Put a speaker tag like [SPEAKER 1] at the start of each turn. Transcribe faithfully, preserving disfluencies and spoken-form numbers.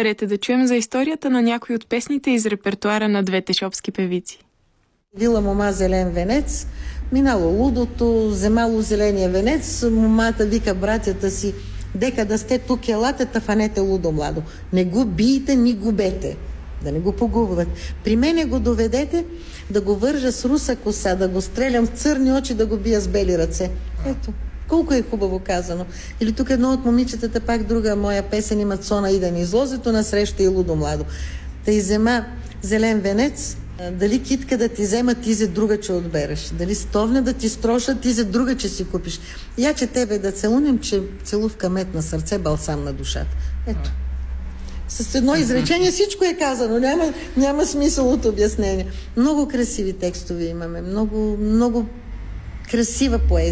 [SPEAKER 1] Рете да чуем за историята на някои от песните из репертуара на двете шопски певици.
[SPEAKER 2] Вила мома зелен венец, минало лудото, вземало зеления венец, момата вика братята си: дека да сте тук, елате, тафанете лудо младо. Не го бийте, ни губете. Да не го погубват. При мене го доведете, да го вържа с руса коса, да го стрелям в църни очи, да го бия с бели ръце. Ето, колко е хубаво казано. Или тук едно от момичетата, пак друга моя песен има: цона и да ни излозето насреща и лудо младо. Та изема зелен венец, дали китка да ти взема, ти зе друга, че отбереш. Дали стовня да ти строша, ти зе друга, че си купиш. Я, че тебе да целунем, че целувка мед на сърце, балсам на душата. Ето. С едно изречение всичко е казано. Няма, няма смисъл от обяснение. Много красиви текстове имаме. Много, много красива поезия.